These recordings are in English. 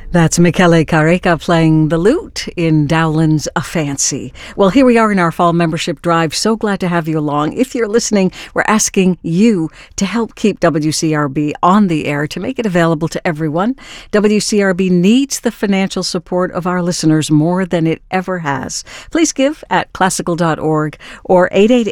That's Michele Careca playing the lute in Dowland's A Fancy. Well, here we are in our fall membership drive. So glad to have you along. If you're listening, we're asking you to help keep WCRB on the air, to make it available to everyone. WCRB needs the financial support of our listeners more than it ever has. Please give at classical.org or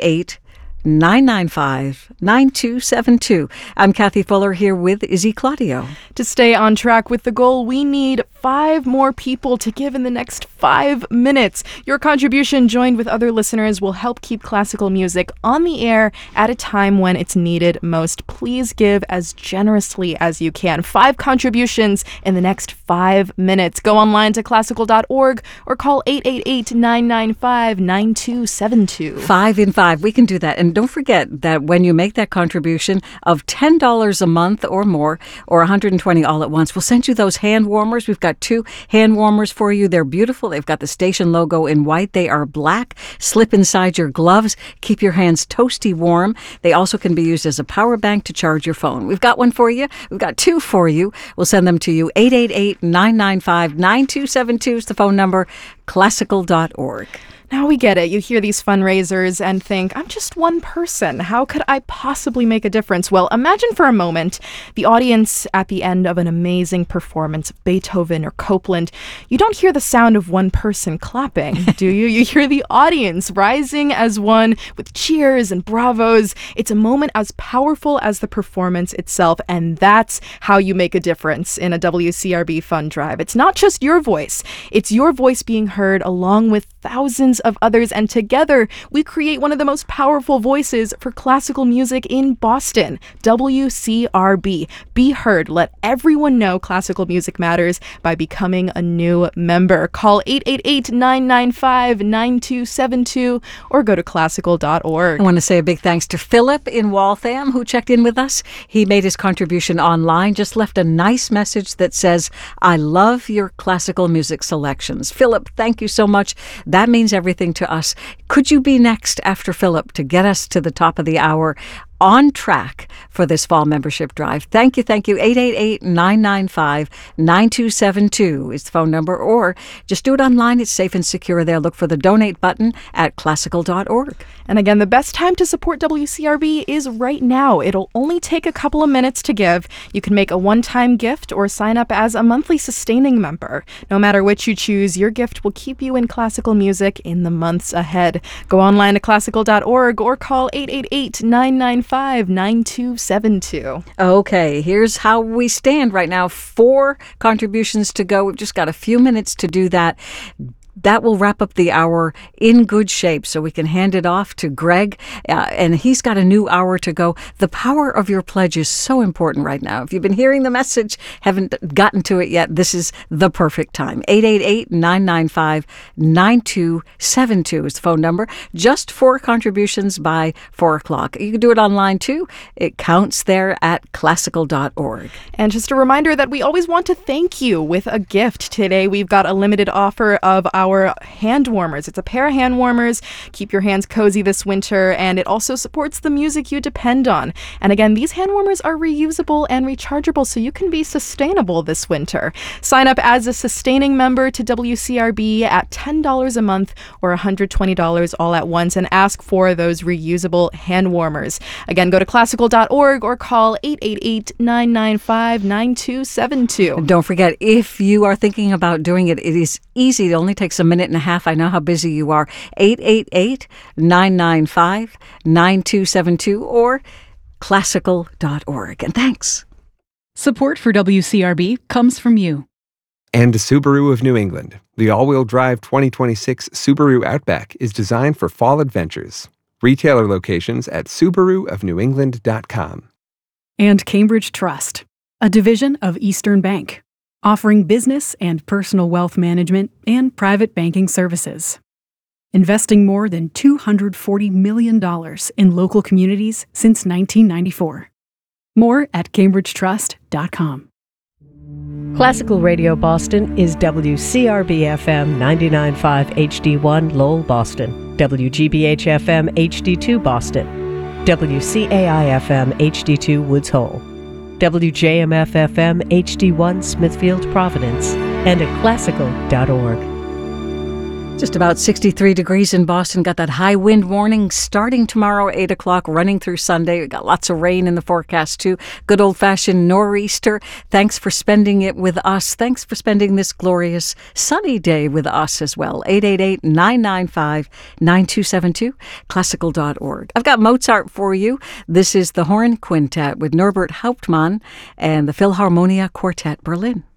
888-995-9272. I'm Kathy Fuller here with Izzy Claudio. To stay on track with the goal, we need 5 more people to give in the next 5 minutes. Your contribution, joined with other listeners, will help keep classical music on the air at a time when it's needed most. Please give as generously as you can. 5 contributions in the next 5 minutes. Go online to classical.org or call 888-995-9272. 5 in 5. We can do that. And don't forget that when you make that contribution of $10 a month or more, or $120 all at once, we'll send you those hand warmers. We've got 2 hand warmers for you. They're beautiful. They've got the station logo in white. They are black. Slip inside your gloves. Keep your hands toasty warm. They also can be used as a power bank to charge your phone. We've got one for you. We've got 2 for you. We'll send them to you. 888-995-9272 is the phone number. Classical.org. Now we get it. You hear these fundraisers and think, I'm just one person. How could I possibly make a difference? Well, imagine for a moment the audience at the end of an amazing performance of Beethoven or Copland. You don't hear the sound of one person clapping, do you? You hear the audience rising as one with cheers and bravos. It's a moment as powerful as the performance itself, and that's how you make a difference in a WCRB fund drive. It's not just your voice. It's your voice being heard along with thousands of others, and together we create one of the most powerful voices for classical music in Boston. WCRB. Be heard. Let everyone know classical music matters by becoming a new member. Call 888-995-9272 or go to classical.org. I want to say a big thanks to Philip in Waltham who checked in with us. He made his contribution online, just left a nice message that says, I love your classical music selections. Philip, thank you so much. That means everything to us. Could you be next after Philip to get us to the top of the hour on track for this fall membership drive? Thank you, thank you. 888-995-9272 is the phone number, or just do it online. It's safe and secure there. Look for the donate button at classical.org. And again, the best time to support WCRB is right now. It'll only take a couple of minutes to give. You can make a one-time gift or sign up as a monthly sustaining member. No matter which you choose, your gift will keep you in classical music in the months ahead. Go online to classical.org or call 888-995-9272. Okay, here's how we stand right now. 4 contributions to go. We've just got a few minutes to do that. That will wrap up the hour in good shape so we can hand it off to Greg, and he's got a new hour to go. The power of your pledge is so important right now. If you've been hearing the message, haven't gotten to it yet, this is the perfect time. 888-995-9272 is the phone number. Just 4 contributions by 4 o'clock. You can do it online too. It counts there at classical.org. And just a reminder that we always want to thank you with a gift. Today we've got a limited offer of our hand warmers. It's a pair of hand warmers. Keep your hands cozy this winter, and it also supports the music you depend on. And again, these hand warmers are reusable and rechargeable, so you can be sustainable this winter. Sign up as a sustaining member to WCRB at $10 a month or $120 all at once, and ask for those reusable hand warmers. Again, go to classical.org or call 888-995-9272. And don't forget, if you are thinking about doing it, it is easy. It only takes a minute and a half. I know how busy you are. 888-995-9272 or classical.org. And thanks. Support for WCRB comes from you. And Subaru of New England. The all-wheel drive 2026 Subaru Outback is designed for fall adventures. Retailer locations at SubaruofNewEngland.com. And Cambridge Trust, a division of Eastern Bank, offering business and personal wealth management and private banking services. Investing more than $240 million in local communities since 1994. More at CambridgeTrust.com. Classical Radio Boston is WCRB-FM 99.5 HD1 Lowell, Boston, WGBH-FM HD2 Boston, WCAI-FM HD2 Woods Hole, WJMF-FM HD1 Smithfield, Providence, and at classical.org. Just about 63 degrees in Boston. Got that high wind warning starting tomorrow, 8 o'clock, running through Sunday. We got lots of rain in the forecast, too. Good old-fashioned nor'easter. Thanks for spending it with us. Thanks for spending this glorious sunny day with us as well. 888-995-9272, classical.org. I've got Mozart for you. This is the Horn Quintet with Norbert Hauptmann and the Philharmonia Quartet Berlin.